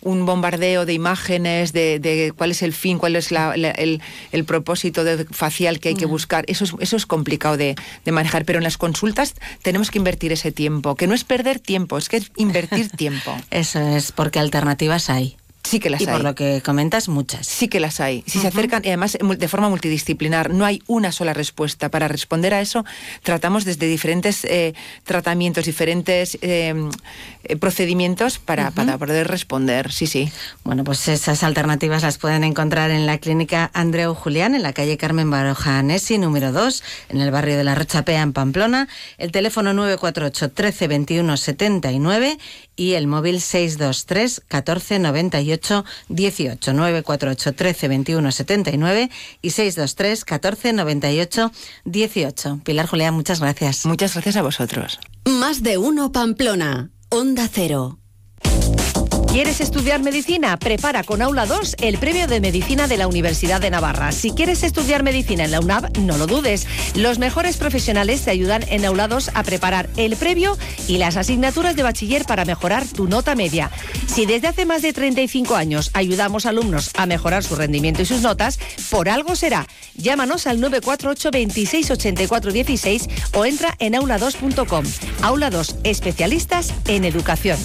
un bombardeo de imágenes, de cuál es el fin, cuál es el propósito facial que hay que buscar. Eso es complicado de manejar, pero en las consultas tenemos que invertir ese tiempo, que no es perder tiempo, es que es invertir tiempo. Eso es, porque alternativas hay. Sí que las hay. Y por lo que comentas, muchas. Sí que las hay. Si se acercan, y además de forma multidisciplinar, no hay una sola respuesta. Para responder a eso, tratamos desde diferentes tratamientos, diferentes procedimientos para poder responder. Sí. Bueno, pues esas alternativas las pueden encontrar en la clínica Andreu Julián, en la calle Carmen Baroja Anesi, número 2, en el barrio de la Rochapea, en Pamplona. El teléfono 948 13 21 79 y el móvil 623 14 98 18, 948 13 21 79 y 623 14 98 18. Pilar Julián, muchas gracias. Muchas gracias a vosotros. Más de uno Pamplona, Onda Cero. ¿Quieres estudiar medicina? Prepara con Aula 2 el premio de medicina de la Universidad de Navarra. Si quieres estudiar medicina en la UNAV, no lo dudes. Los mejores profesionales te ayudan en Aula 2 a preparar el previo y las asignaturas de bachiller para mejorar tu nota media. Si desde hace más de 35 años ayudamos a alumnos a mejorar su rendimiento y sus notas, por algo será. Llámanos al 948 26 84 16 o entra en aula2.com. Aula 2, especialistas en educación.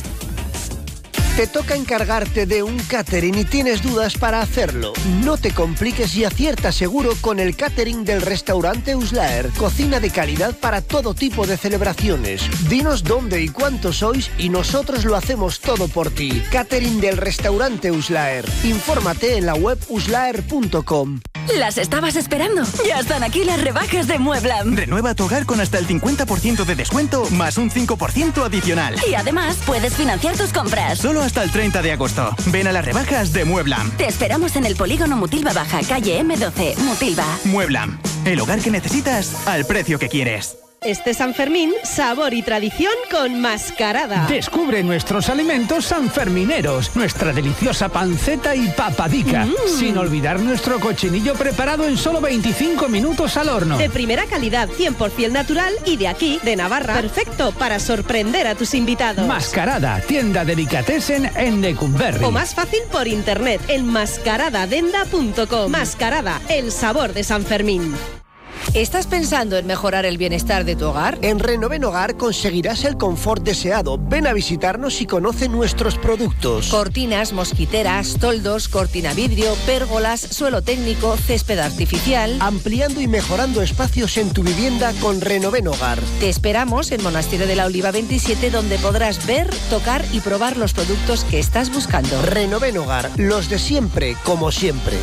Te toca encargarte de un catering y tienes dudas para hacerlo. No te compliques y acierta seguro con el catering del restaurante Uslaer. Cocina de calidad para todo tipo de celebraciones. Dinos dónde y cuántos sois y nosotros lo hacemos todo por ti. Catering del restaurante Uslaer. Infórmate en la web uslaer.com. ¿Las estabas esperando? Ya están aquí las rebajas de Mueblam. Renueva tu hogar con hasta el 50% de descuento más un 5% adicional. Y además puedes financiar tus compras. Solo hasta el 30 de agosto. Ven a las rebajas de Mueblam. Te esperamos en el polígono Mutilva Baja, calle M12, Mutilva. Mueblam, el hogar que necesitas al precio que quieres. Este San Fermín, sabor y tradición con Mascarada. Descubre nuestros alimentos sanfermineros, nuestra deliciosa panceta y papadica, sin olvidar nuestro cochinillo preparado en solo 25 minutos al horno. De primera calidad, 100% natural y de aquí, de Navarra. Perfecto para sorprender a tus invitados. Mascarada, tienda delicatessen en Lecumberri. O más fácil por internet, en mascaradadenda.com. Mascarada, el sabor de San Fermín. ¿Estás pensando en mejorar el bienestar de tu hogar? En Renoven Hogar conseguirás el confort deseado. Ven a visitarnos y conoce nuestros productos. Cortinas, mosquiteras, toldos, cortina vidrio, pérgolas, suelo técnico, césped artificial. Ampliando y mejorando espacios en tu vivienda con Renoven Hogar. Te esperamos en Monasterio de la Oliva 27, donde podrás ver, tocar y probar los productos que estás buscando. Renoven Hogar, los de siempre, como siempre.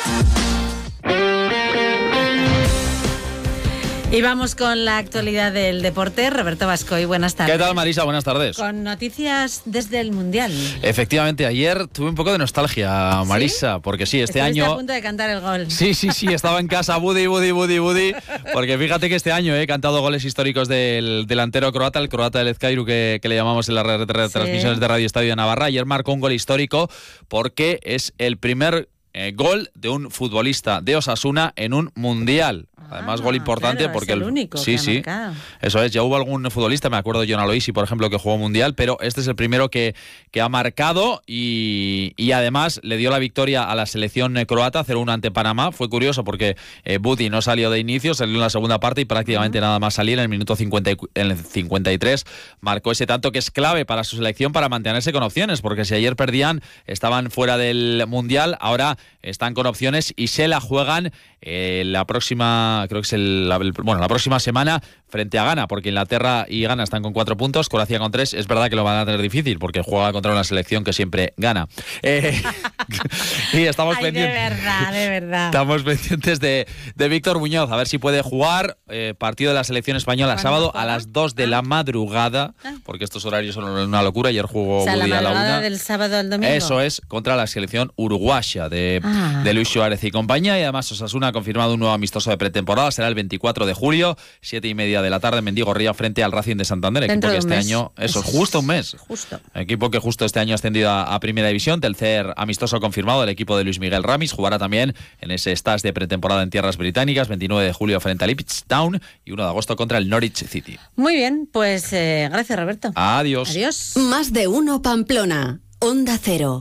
Y vamos con la actualidad del deporte. Roberto Bascoy, buenas tardes. ¿Qué tal, Marisa? Buenas tardes. Con noticias desde el Mundial. Efectivamente, ayer tuve un poco de nostalgia, Marisa, porque sí, este año... a punto de cantar el gol. Sí, estaba en casa, Budi, porque fíjate que este año he cantado goles históricos del delantero croata, el croata del Ezcairu, que le llamamos en las retransmisiones de Radio Estadio de Navarra. Ayer marcó un gol histórico porque es el primer gol de un futbolista de Osasuna en un Mundial. Además, gol importante, claro, porque es el único sí, eso es. Ya hubo algún futbolista, me acuerdo de Jon Aloisi, por ejemplo, que jugó Mundial, pero este es el primero que ha marcado y además le dio la victoria a la selección croata, 0-1 ante Panamá. Fue curioso porque Budi no salió de inicio, salió en la segunda parte y prácticamente nada más salir en el minuto 53 marcó ese tanto que es clave para su selección para mantenerse con opciones, porque si ayer perdían estaban fuera del Mundial, ahora están con opciones y se la juegan la próxima, creo que es la próxima semana frente a Ghana, porque Inglaterra y Ghana están con 4 puntos, Croacia con 3. Es verdad que lo van a tener difícil porque juega contra una selección que siempre gana. Y estamos pendientes. De verdad. Estamos pendientes de Víctor Muñoz, a ver si puede jugar partido de la selección española sábado a las 2 de la madrugada, porque estos horarios son una locura. Ayer jugó la madrugada a la 1 del sábado al domingo. Eso es, contra la selección uruguaya de Luis Suárez y compañía. Y además Osasuna ha confirmado un nuevo amistoso de pretemporada, será el 24 de julio, 7:30 de la tarde en Mendizorroza frente al Racing de Santander, equipo que este año, eso es justo un mes, equipo que justo este año ha ascendido a Primera División. Tercer amistoso confirmado, el equipo de Luis Miguel Ramis jugará también en ese stage de pretemporada en tierras británicas, 29 de julio frente al Ipswich Town y 1 de agosto contra el Norwich City. Muy bien, pues gracias, Roberto. Adiós. Más de uno Pamplona, Onda Cero.